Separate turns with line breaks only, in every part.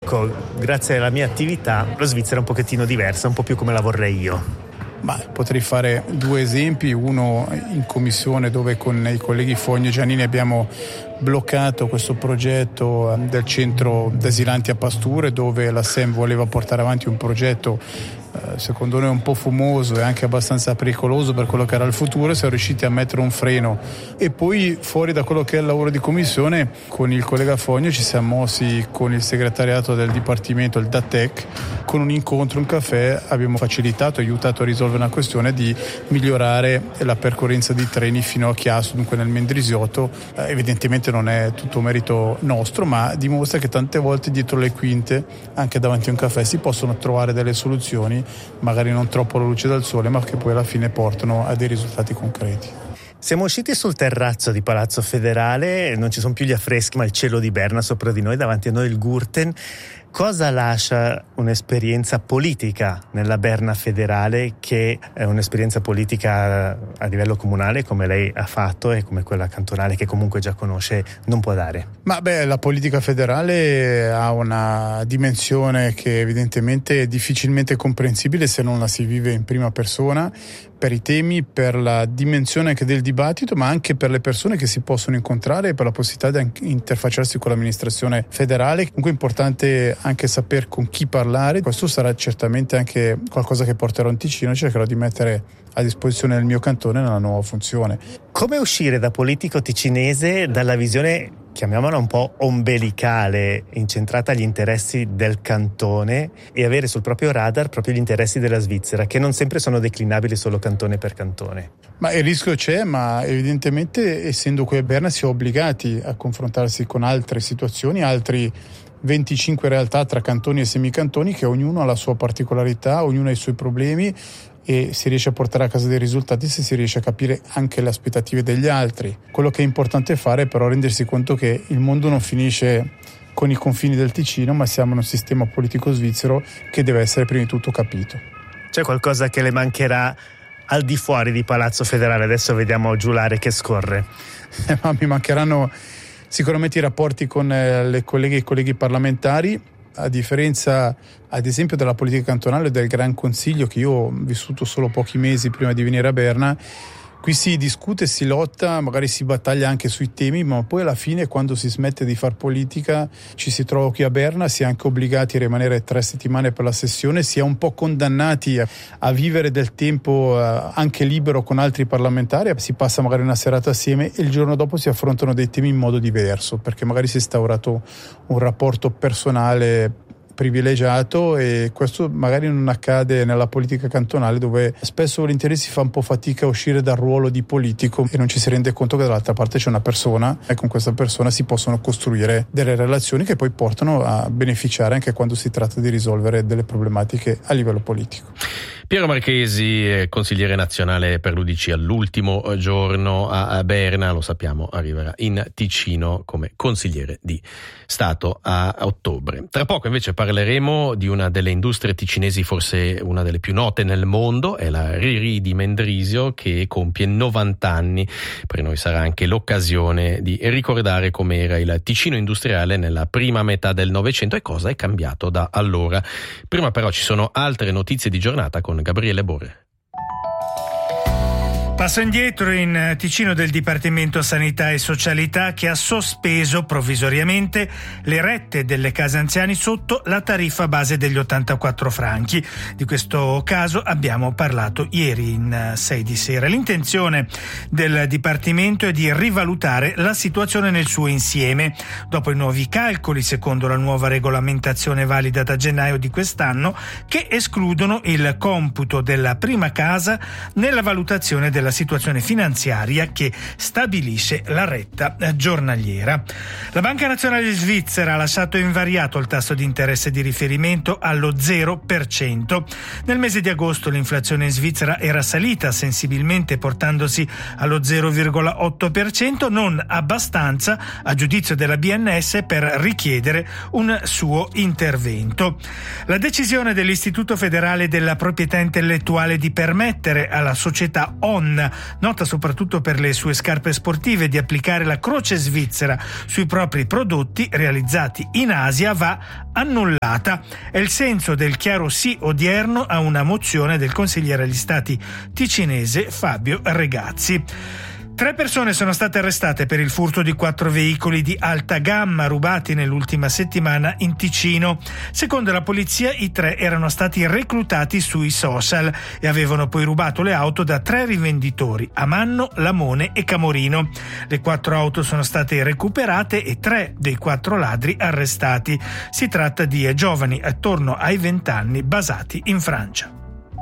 ecco, grazie alla mia attività la Svizzera è un pochettino diversa, un po' più come la vorrei io.
Ma potrei fare due esempi, uno in commissione dove con i colleghi Fogni e Giannini abbiamo bloccato questo progetto del centro d'asilanti a Pasture, dove la SEM voleva portare avanti un progetto secondo noi un po' fumoso e anche abbastanza pericoloso per quello che era il futuro. Siamo riusciti a mettere un freno e poi fuori da quello che è il lavoro di commissione con il collega Fogno ci siamo mossi con il segretariato del dipartimento, il DATEC, con un incontro, un caffè, abbiamo facilitato, aiutato a risolvere una questione di migliorare la percorrenza di treni fino a Chiasso, dunque nel Mendrisiotto. Evidentemente non è tutto merito nostro, ma dimostra che tante volte dietro le quinte, anche davanti a un caffè, si possono trovare delle soluzioni magari non troppo alla luce del sole, ma che poi alla fine portano a dei risultati concreti.
Siamo usciti sul terrazzo di Palazzo Federale, non ci sono più gli affreschi ma il cielo di Berna sopra di noi, davanti a noi il Gurten. Cosa lascia un'esperienza politica nella Berna federale, che è un'esperienza politica a livello comunale come lei ha fatto e come quella cantonale che comunque già conosce non può dare?
La politica federale ha una dimensione che evidentemente è difficilmente comprensibile se non la si vive in prima persona, per i temi, per la dimensione anche del dibattito, ma anche per le persone che si possono incontrare e per la possibilità di interfacciarsi con l'amministrazione federale. Comunque è importante anche saper con chi parlare. Questo sarà certamente anche qualcosa che porterò in Ticino, cercherò di mettere a disposizione del mio cantone nella nuova funzione.
Come uscire da politico ticinese dalla visione, chiamiamola un po' ombelicale, incentrata agli interessi del cantone, e avere sul proprio radar proprio gli interessi della Svizzera, che non sempre sono declinabili solo cantone per cantone?
Ma il rischio c'è, ma evidentemente essendo qui a Berna si è obbligati a confrontarsi con altre situazioni, altri 25 realtà tra cantoni e semicantoni, che ognuno ha la sua particolarità, ognuno ha i suoi problemi, e si riesce a portare a casa dei risultati se si riesce a capire anche le aspettative degli altri. Quello che è importante fare è però rendersi conto che il mondo non finisce con i confini del Ticino, ma siamo in un sistema politico svizzero che deve essere prima di tutto capito.
C'è qualcosa che le mancherà al di fuori di Palazzo Federale? Adesso vediamo Giulare che scorre.
Ma mi mancheranno sicuramente i rapporti con le colleghe e i colleghi parlamentari, a differenza ad esempio della politica cantonale e del Gran Consiglio, che io ho vissuto solo pochi mesi prima di venire a Berna. Qui si discute, si lotta, magari si battaglia anche sui temi, ma poi alla fine, quando si smette di far politica, ci si trova qui a Berna, si è anche obbligati a rimanere 3 settimane per la sessione, si è un po' condannati a vivere del tempo anche libero con altri parlamentari, si passa magari una serata assieme e il giorno dopo si affrontano dei temi in modo diverso, perché magari si è instaurato un rapporto personale privilegiato, e questo magari non accade nella politica cantonale, dove spesso volentieri si fa un po' fatica a uscire dal ruolo di politico e non ci si rende conto che dall'altra parte c'è una persona e con questa persona si possono costruire delle relazioni che poi portano a beneficiare anche quando si tratta di risolvere delle problematiche a livello politico.
Piero Marchesi, consigliere nazionale per l'UDC, all'ultimo giorno a Berna, lo sappiamo, arriverà in Ticino come consigliere di Stato a ottobre. Tra poco invece parleremo di una delle industrie ticinesi, forse una delle più note nel mondo, è la Riri di Mendrisio, che compie 90 anni. Per noi sarà anche l'occasione di ricordare com'era il Ticino industriale nella prima metà del Novecento e cosa è cambiato da allora. Prima però ci sono altre notizie di giornata con Gabriele Bore.
Passo indietro in Ticino del Dipartimento Sanità e Socialità, che ha sospeso provvisoriamente le rette delle case anziani sotto la tariffa base degli 84 franchi. Di questo caso abbiamo parlato ieri in 6 di sera. L'intenzione del Dipartimento è di rivalutare la situazione nel suo insieme dopo i nuovi calcoli, secondo la nuova regolamentazione valida da gennaio di quest'anno, che escludono il computo della prima casa nella valutazione della situazione finanziaria che stabilisce la retta giornaliera. La Banca Nazionale Svizzera ha lasciato invariato il tasso di interesse di riferimento allo 0%. Nel mese di agosto l'inflazione in Svizzera era salita sensibilmente, portandosi allo 0,8%, non abbastanza a giudizio della BNS per richiedere un suo intervento. La decisione dell'Istituto Federale della Proprietà Intellettuale di permettere alla società ON Donna, nota soprattutto per le sue scarpe sportive, di applicare la croce svizzera sui propri prodotti realizzati in Asia va annullata. È il senso del chiaro sì odierno a una mozione del consigliere agli Stati ticinese Fabio Regazzi. 3 persone sono state arrestate per il furto di 4 veicoli di alta gamma rubati nell'ultima settimana in Ticino. Secondo la polizia, i 3 erano stati reclutati sui social e avevano poi rubato le auto da 3 rivenditori: Amanno, Lamone e Camorino. Le 4 auto sono state recuperate e 3 dei 4 ladri arrestati. Si tratta di giovani attorno ai 20 anni basati in Francia.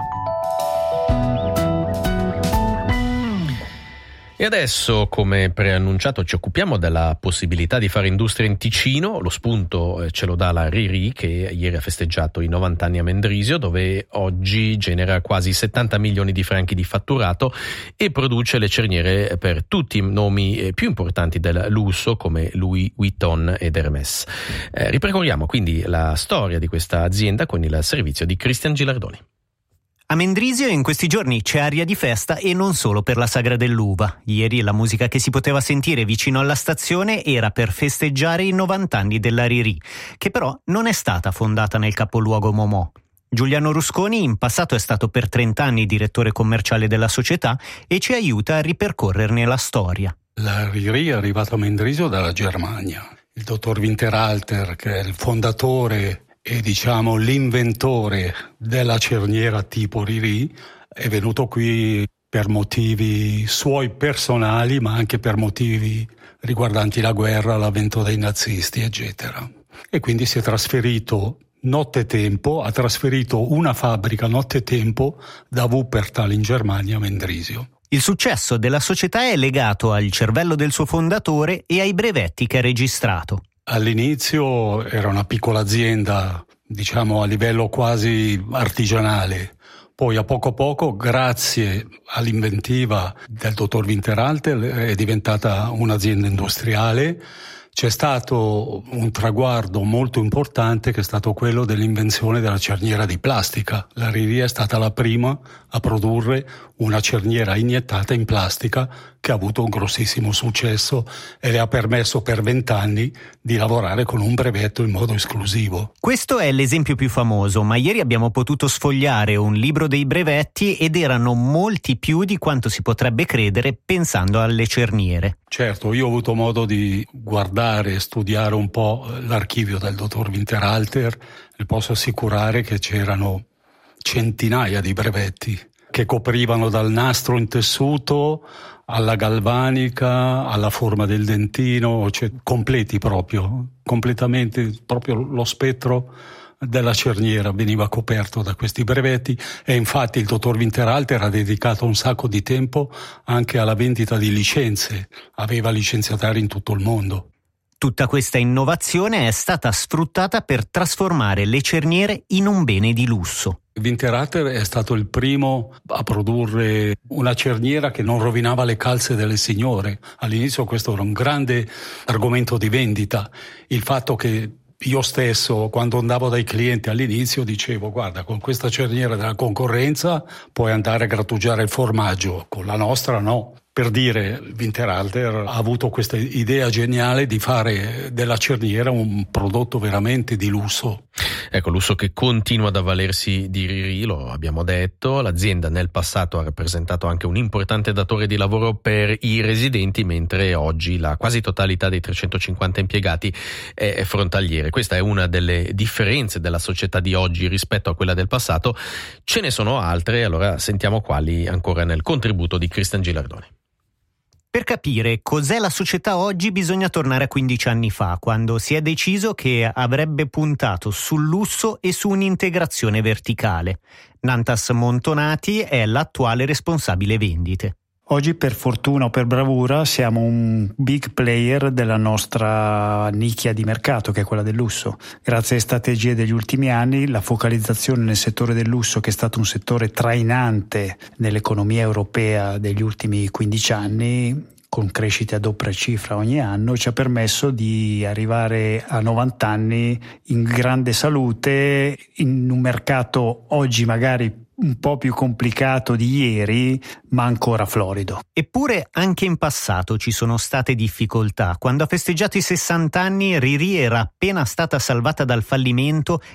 E adesso, come preannunciato, ci occupiamo della possibilità di fare industria in Ticino. Lo spunto ce lo dà la RIRI, che ieri ha festeggiato i 90 anni a Mendrisio, dove oggi genera quasi 70 milioni di franchi di fatturato e produce le cerniere per tutti i nomi più importanti del lusso come Louis Vuitton ed Hermès. Ripercorriamo quindi la storia di questa azienda con il servizio di Cristian Gilardoni.
A Mendrisio in questi giorni c'è aria di festa e non solo per la Sagra dell'Uva. Ieri la musica che si poteva sentire vicino alla stazione era per festeggiare i 90 anni della RIRI, che però non è stata fondata nel capoluogo Momò. Giuliano Rusconi in passato è stato per 30 anni direttore commerciale della società e ci aiuta a ripercorrerne la storia.
La RIRI è arrivata a Mendrisio dalla Germania. Il dottor Winterhalter, che è il fondatore e l'inventore della cerniera tipo RIRI, è venuto qui per motivi suoi personali, ma anche per motivi riguardanti la guerra, l'avvento dei nazisti, eccetera. E quindi si è trasferito nottetempo, ha trasferito una fabbrica nottetempo da Wuppertal in Germania a Mendrisio.
Il successo della società è legato al cervello del suo fondatore e ai brevetti che ha registrato.
All'inizio era una piccola azienda, a livello quasi artigianale. Poi a poco, grazie all'inventiva del dottor Winterhalter, è diventata un'azienda industriale. C'è stato un traguardo molto importante che è stato quello dell'invenzione della cerniera di plastica. La RIRI è stata la prima a produrre una cerniera iniettata in plastica che ha avuto un grossissimo successo e le ha permesso per 20 anni di lavorare con un brevetto in modo esclusivo.
Questo è l'esempio più famoso, ma ieri abbiamo potuto sfogliare un libro dei brevetti ed erano molti più di quanto si potrebbe credere pensando alle cerniere.
Certo, io ho avuto modo di guardare e studiare un po' l'archivio del dottor Winterhalter. Le posso assicurare che c'erano centinaia di brevetti che coprivano dal nastro in tessuto alla galvanica, alla forma del dentino, completi completamente proprio lo spettro della cerniera veniva coperto da questi brevetti e infatti il dottor Winterhalter ha dedicato un sacco di tempo anche alla vendita di licenze, aveva licenziatari in tutto il mondo.
Tutta questa innovazione è stata sfruttata per trasformare le cerniere in un bene di lusso.
Winterhalter è stato il primo a produrre una cerniera che non rovinava le calze delle signore. All'inizio questo era un grande argomento di vendita, il fatto che io stesso, quando andavo dai clienti all'inizio, dicevo: guarda, con questa cerniera della concorrenza puoi andare a grattugiare il formaggio, con la nostra no. Per dire, Winterhalter ha avuto questa idea geniale di fare della cerniera un prodotto veramente di lusso.
Ecco, lusso che continua ad avvalersi di RIRI, lo abbiamo detto. L'azienda nel passato ha rappresentato anche un importante datore di lavoro per i residenti, mentre oggi la quasi totalità dei 350 impiegati è frontaliere. Questa è una delle differenze della società di oggi rispetto a quella del passato. Ce ne sono altre, allora sentiamo quali ancora nel contributo di Cristian Gilardoni.
Per capire cos'è la società oggi bisogna tornare a 15 anni fa, quando si è deciso che avrebbe puntato sul lusso e su un'integrazione verticale. Nantas Montonati è l'attuale responsabile vendite.
Oggi, per fortuna o per bravura, siamo un big player della nostra nicchia di mercato, che è quella del lusso. Grazie alle strategie degli ultimi anni, la focalizzazione nel settore del lusso, che è stato un settore trainante nell'economia europea degli ultimi 15 anni, con crescite a doppia cifra ogni anno, ci ha permesso di arrivare a 90 anni in grande salute, in un mercato oggi magari un po' più complicato di ieri, ma ancora florido.
Eppure anche in passato ci sono state difficoltà. Quando ha festeggiato i 60 anni, Riri era appena stata salvata dal fallimento